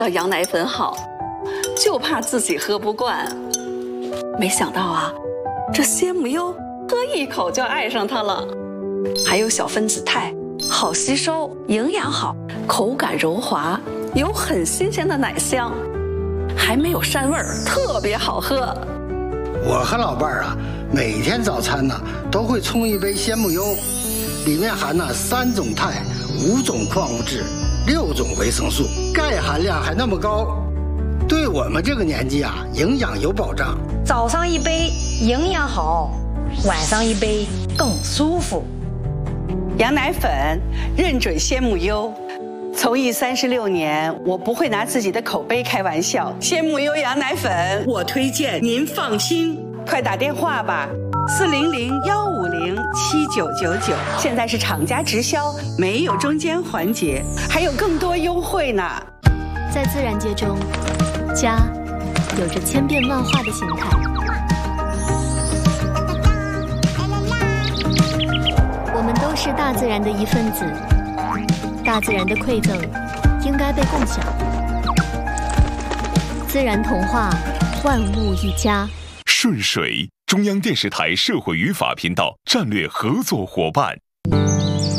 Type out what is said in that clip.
道羊奶粉好，就怕自己喝不惯。没想到啊，这鲜母优喝一口就爱上它了。还有小分子肽，好吸收，营养好，口感柔滑，有很新鲜的奶香，还没有膻味儿，特别好喝。 我和老伴儿啊，每天早餐呢都会冲一杯鲜母优，里面含了3种肽、5种矿物质、6种维生素，钙含量还那么高，对我们这个年纪啊，营养有保障。 早上一杯营养好，晚上一杯更舒服。 羊奶粉认准鲜母优，从艺36年，我不会拿自己的口碑开玩笑。鲜母优羊奶粉，我推荐，您放心。快打电话吧，400-150-7999，现在是厂家直销，没有中间环节，还有更多优惠呢。 在自然界中，家有着千变万化的形态。我们都是大自然的一份子，大自然的馈赠应该被共享。自然童话，万物一家。 顺水，中央电视台社会与法频道战略合作伙伴。